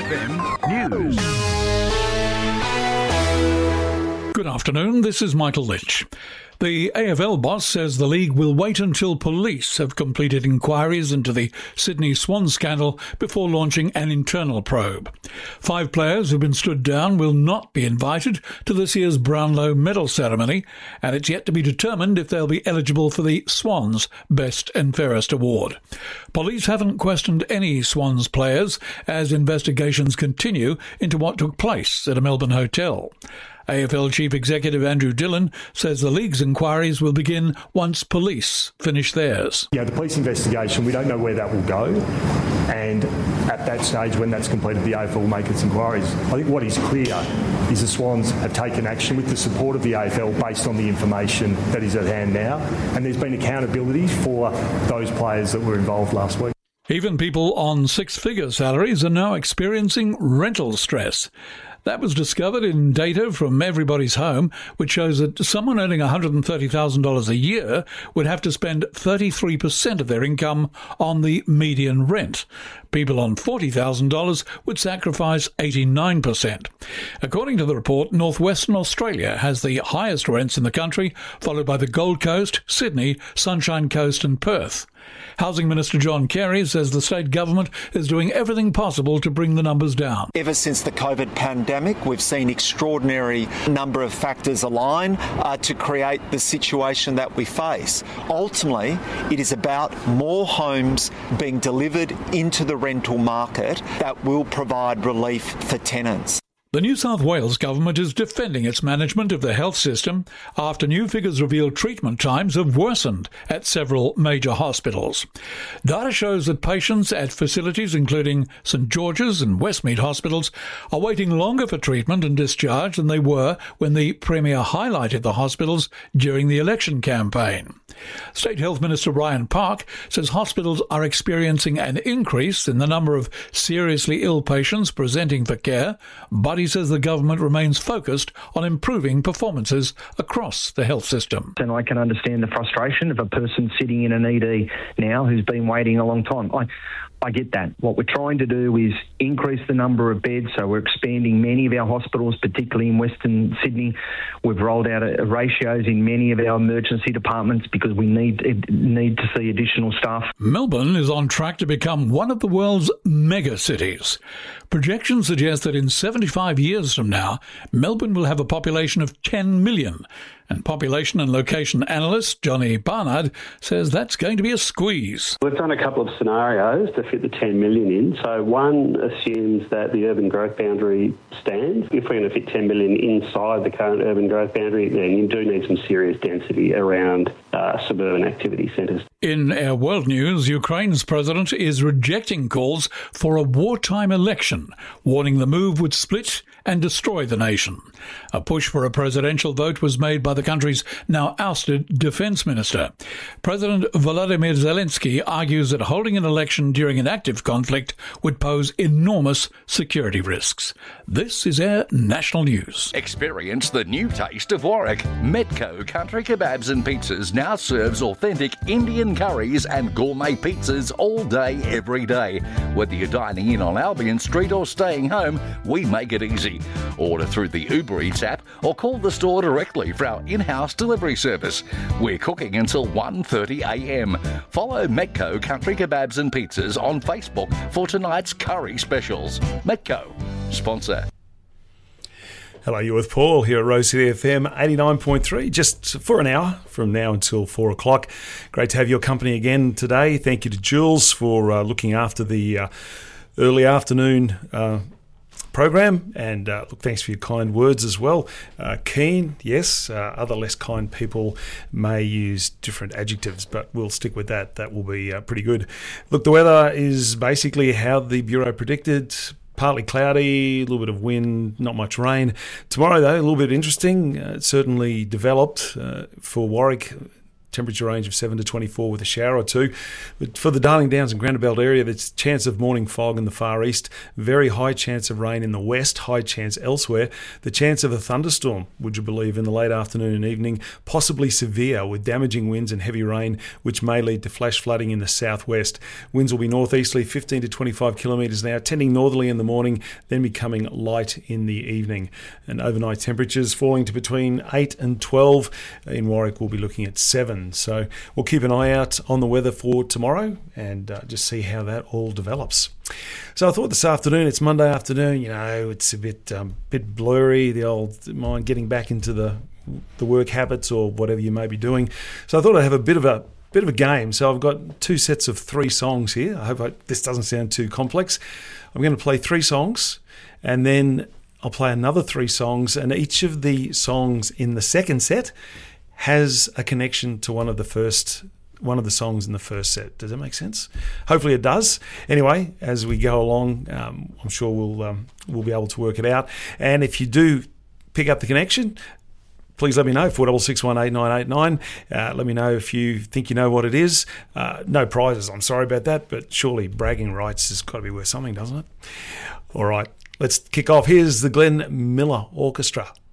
SENFM News. Good afternoon, this is Michael Lynch. The AFL boss says the league will wait until police have completed inquiries into the Sydney Swans scandal before launching an internal probe. 5 players who've been stood down will not be invited to this year's Brownlow medal ceremony, and it's yet to be determined if they'll be eligible for the Swans Best and Fairest award. Police haven't questioned any Swans players as investigations continue into what took place at a Melbourne hotel. AFL Chief Executive Andrew Dillon says the league's inquiries will begin once police finish theirs. The police investigation, we don't know where that will go, and at that stage, when that's completed, the AFL will make its inquiries. I think what is clear is the Swans have taken action with the support of the AFL based on the information that is at hand now, and there's been accountability for those players that were involved last week. Even people on 6-figure salaries are now experiencing rental stress. That was discovered in data from Everybody's Home, which shows that someone earning $130,000 a year would have to spend 33% of their income on the median rent. People on $40,000 would sacrifice 89%. According to the report, Northwestern Australia has the highest rents in the country, followed by the Gold Coast, Sydney, Sunshine Coast and Perth. Housing Minister John Kerry says the state government is doing everything possible to bring the numbers down. Ever since the COVID pandemic, we've seen extraordinary number of factors align to create the situation that we face. Ultimately, it is about more homes being delivered into the rental market that will provide relief for tenants. The New South Wales government is defending its management of the health system after new figures reveal treatment times have worsened at several major hospitals. Data shows that patients at facilities including St George's and Westmead hospitals are waiting longer for treatment and discharge than they were when the Premier highlighted the hospitals during the election campaign. State Health Minister Ryan Park says hospitals are experiencing an increase in the number of seriously ill patients presenting for care, but he says the government remains focused on improving performances across the health system. And I can understand the frustration of a person sitting in an ED now who's been waiting a long time. I get that. What we're trying to do is increase the number of beds, so we're expanding many of our hospitals, particularly in Western Sydney. We've rolled out ratios in many of our emergency departments because we need to see additional staff. Melbourne is on track to become one of the world's mega cities. Projections suggest that in 75 years from now, Melbourne will have a population of 10 million. And population and location analyst Johnny Barnard says that's going to be a squeeze. We've done a couple of scenarios to fit the 10 million in. So one assumes that the urban growth boundary stands. If we're going to fit 10 million inside the current urban growth boundary, then you do need some serious density around suburban activity centres. In our world news, Ukraine's president is rejecting calls for a wartime election, warning the move would split and destroy the nation. A push for a presidential vote was made by the country's now ousted defence minister. President Volodymyr Zelensky argues that holding an election during an active conflict would pose enormous security risks. This is our national news. Experience the new taste of Warwick. Metco Country Kebabs and Pizzas now serves authentic Indian curries and gourmet pizzas all day, every day. Whether you're dining in on Albion Street or staying home, we make it easy. Order through the Uber Eats app or call the store directly for our in-house delivery service. We're cooking until 1:30am. Follow Metco Country Kebabs and Pizzas on Facebook for tonight's curry specials. Metco, sponsor. Hello, you're with Paul here at Rose City FM 89.3, just for an hour from now until 4 o'clock. Great to have your company again today. Thank you to Jules for looking after the early afternoon program, and look, thanks for your kind words as well. Keen, yes, other less kind people may use different adjectives, but we'll stick with that. That will be pretty good. Look, the weather is basically how the Bureau predicted. Partly cloudy, a little bit of wind, not much rain. Tomorrow, though, a little bit interesting. It certainly developed for Warwick. temperature range of 7 to 24 with a shower or two. But for the Darling Downs and Granite Belt area, there's chance of morning fog in the far east, very high chance of rain in the west, high chance elsewhere. The chance of a thunderstorm, would you believe, in the late afternoon and evening, possibly severe with damaging winds and heavy rain, which may lead to flash flooding in the southwest. Winds will be northeasterly 15 to 25 kilometres an hour, tending northerly in the morning, then becoming light in the evening. And overnight temperatures falling to between 8 and 12. In Warwick, we'll be looking at 7. So we'll keep an eye out on the weather for tomorrow and just see how that all develops. So I thought this afternoon, it's Monday afternoon, it's a bit blurry, the old mind getting back into the work habits or whatever you may be doing. So I thought I'd have a bit of a game. So I've got 2 sets of 3 songs here. I hope this doesn't sound too complex. I'm going to play 3 songs and then I'll play another 3 songs, and each of the songs in the second set has a connection to one of the songs in the first set. Does that make sense? Hopefully it does. Anyway, as we go along, I'm sure we'll be able to work it out. And if you do pick up the connection, please let me know, 46618989. Let me know if you think you know what it is. No prizes, I'm sorry about that, but surely bragging rights has got to be worth something, doesn't it? All right, let's kick off. Here's the Glenn Miller Orchestra.